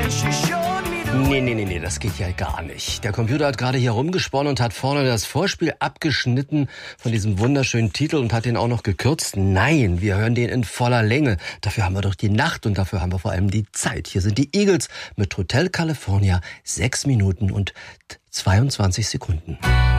Nee, das geht ja gar nicht. Der Computer hat gerade hier rumgesponnen und hat vorne das Vorspiel abgeschnitten von diesem wunderschönen Titel und hat den auch noch gekürzt. Nein, wir hören den in voller Länge. Dafür haben wir doch die Nacht und dafür haben wir vor allem die Zeit. Hier sind die Eagles mit Hotel California, 6 Minuten und 22 Sekunden.